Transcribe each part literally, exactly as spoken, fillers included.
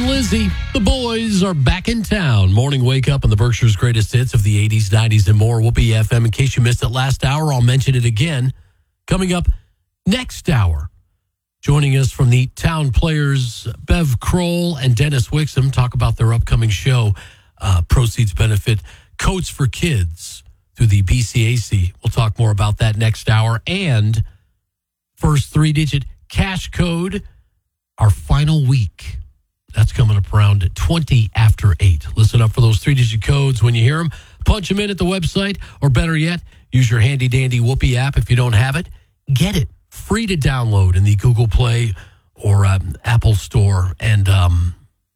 and Lizzie. The boys are back in town. Morning wake up on the Berkshire's greatest hits of the eighties, nineties, and more. Whoopee F M. In case you missed it last hour, I'll mention it again. Coming up next hour, joining us from the Town Players, Bev Kroll and Dennis Wixom, talk about their upcoming show. Uh, proceeds benefit Coats for Kids through the B C A C. We'll talk more about that next hour. And first three-digit cash code, our final week. That's coming up around twenty after eight. Listen up for those three-digit codes when you hear them. Punch them in at the website, or better yet, use your handy-dandy Whoopee app. If you don't have it, get it. Free to download in the Google Play or um, Apple Store. And um,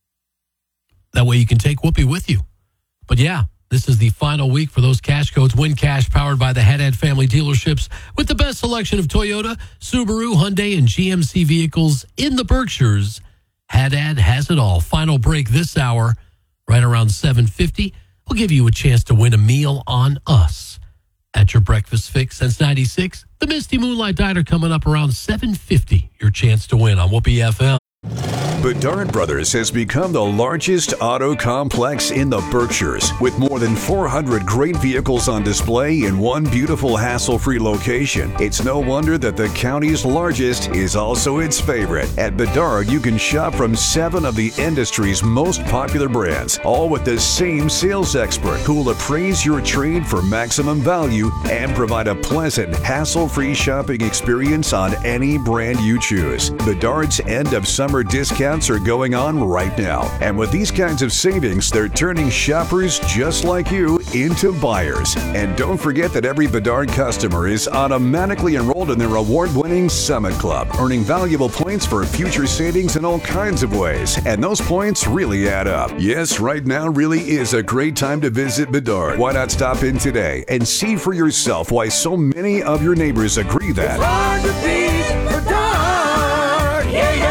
that way you can take Whoopee with you. But yeah, this is the final week for those cash codes. Win cash powered by the Haddad family dealerships with the best selection of Toyota, Subaru, Hyundai, and G M C vehicles in the Berkshires. Haddad has it all. Final break this hour, right around seven fifty. We'll give you a chance to win a meal on us at your breakfast fix since ninety-six. The Misty Moonlight Diner coming up around seven fifty. Your chance to win on Whoopee F M. Bedard Brothers has become the largest auto complex in the Berkshires, with more than four hundred great vehicles on display in one beautiful hassle-free location. It's no wonder that the county's largest is also its favorite. At Bedard, you can shop from seven of the industry's most popular brands, all with the same sales expert who will appraise your trade for maximum value and provide a pleasant, hassle-free shopping experience on any brand you choose. Bedard's end of summer discounts are going on right now. And with these kinds of savings, they're turning shoppers just like you into buyers. And don't forget that every Bedard customer is automatically enrolled in their award-winning Summit Club, earning valuable points for future savings in all kinds of ways. And those points really add up. Yes, right now really is a great time to visit Bedard. Why not stop in today and see for yourself why so many of your neighbors agree that It's hard to beat Bedard. Yeah, yeah.